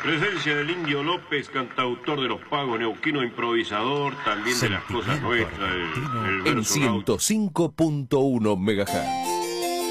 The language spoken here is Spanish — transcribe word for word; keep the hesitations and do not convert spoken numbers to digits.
Presencia del Indio López, cantautor de los pagos, neuquino improvisador, también de las cosas nuestras, el, el En verso gaucho. ciento cinco punto uno megahertz.